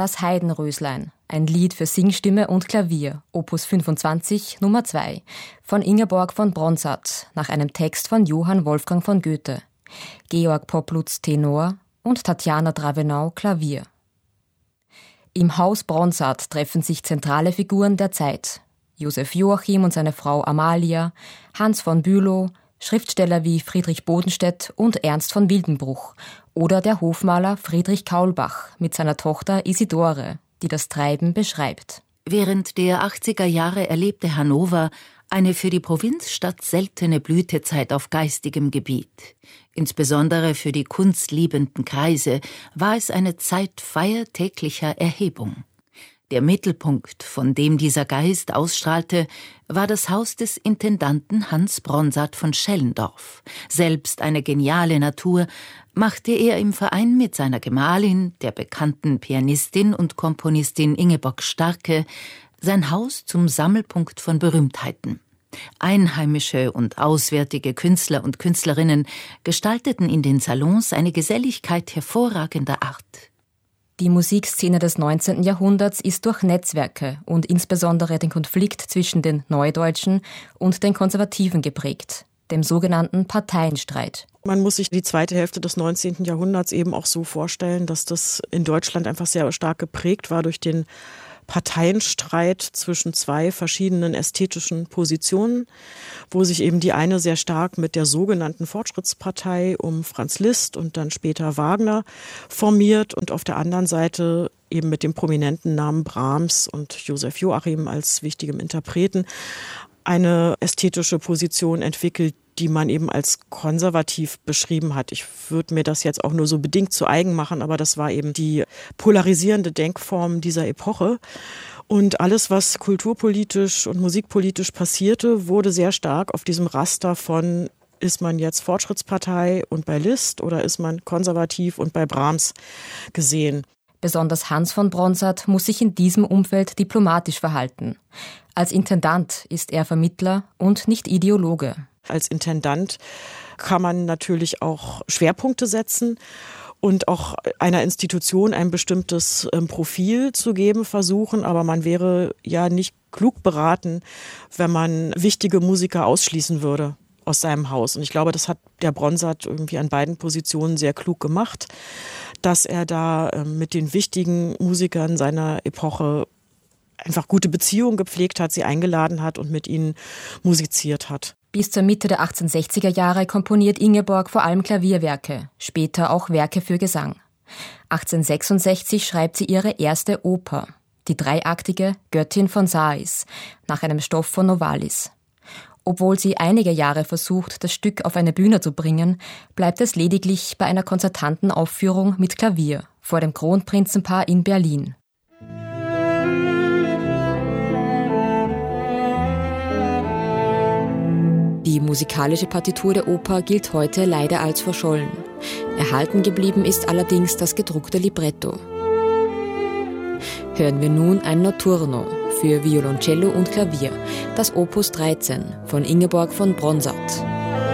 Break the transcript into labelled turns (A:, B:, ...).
A: Das Heidenröslein, ein Lied für Singstimme und Klavier, Opus 25, Nummer 2, von Ingeborg von Bronsart, nach einem Text von Johann Wolfgang von Goethe, Georg Poplutz Tenor und Tatjana Dravenau Klavier. Im Haus Bronsart treffen sich zentrale Figuren der Zeit. Josef Joachim und seine Frau Amalia, Hans von Bülow, Schriftsteller wie Friedrich Bodenstedt und Ernst von Wildenbruch oder der Hofmaler Friedrich Kaulbach mit seiner Tochter Isidore, die das Treiben beschreibt.
B: Während der 80er Jahre erlebte Hannover eine für die Provinzstadt seltene Blütezeit auf geistigem Gebiet. Insbesondere für die kunstliebenden Kreise war es eine Zeit feiertäglicher Erhebung. Der Mittelpunkt, von dem dieser Geist ausstrahlte, war das Haus des Intendanten Hans Bronsart von Schellendorf. Selbst eine geniale Natur, machte er im Verein mit seiner Gemahlin, der bekannten Pianistin und Komponistin Ingeborg Starke, sein Haus zum Sammelpunkt von Berühmtheiten. Einheimische und auswärtige Künstler und Künstlerinnen gestalteten in den Salons eine Geselligkeit hervorragender Art.
A: Die Musikszene des 19. Jahrhunderts ist durch Netzwerke und insbesondere den Konflikt zwischen den Neudeutschen und den Konservativen geprägt, dem sogenannten Parteienstreit.
C: Man muss sich die zweite Hälfte des 19. Jahrhunderts eben auch so vorstellen, dass das in Deutschland einfach sehr stark geprägt war durch den Parteienstreit zwischen zwei verschiedenen ästhetischen Positionen, wo sich eben die eine sehr stark mit der sogenannten Fortschrittspartei um Franz Liszt und dann später Wagner formiert und auf der anderen Seite eben mit dem prominenten Namen Brahms und Josef Joachim als wichtigem Interpreten eine ästhetische Position entwickelt, die man eben als konservativ beschrieben hat. Ich würde mir das jetzt auch nur so bedingt zu eigen machen, aber das war eben die polarisierende Denkform dieser Epoche. Und alles, was kulturpolitisch und musikpolitisch passierte, wurde sehr stark auf diesem Raster von: Ist man jetzt Fortschrittspartei und bei Liszt oder ist man konservativ und bei Brahms gesehen?
A: Besonders Hans von Bronsart muss sich in diesem Umfeld diplomatisch verhalten. Als Intendant ist er Vermittler und nicht Ideologe.
C: Als Intendant kann man natürlich auch Schwerpunkte setzen und auch einer Institution ein bestimmtes Profil zu geben versuchen. Aber man wäre ja nicht klug beraten, wenn man wichtige Musiker ausschließen würde aus seinem Haus. Und ich glaube, das hat der Bronsart irgendwie an beiden Positionen sehr klug gemacht, dass er da mit den wichtigen Musikern seiner Epoche einfach gute Beziehungen gepflegt hat, sie eingeladen hat und mit ihnen musiziert hat.
A: Bis zur Mitte der 1860er Jahre komponiert Ingeborg vor allem Klavierwerke, später auch Werke für Gesang. 1866 schreibt sie ihre erste Oper, die dreiaktige Göttin von Sais, nach einem Stoff von Novalis. Obwohl sie einige Jahre versucht, das Stück auf eine Bühne zu bringen, bleibt es lediglich bei einer konzertanten Aufführung mit Klavier vor dem Kronprinzenpaar in Berlin. Die musikalische Partitur der Oper gilt heute leider als verschollen. Erhalten geblieben ist allerdings das gedruckte Libretto. Hören wir nun ein Notturno für Violoncello und Klavier, das Opus 13 von Ingeborg von Bronsart.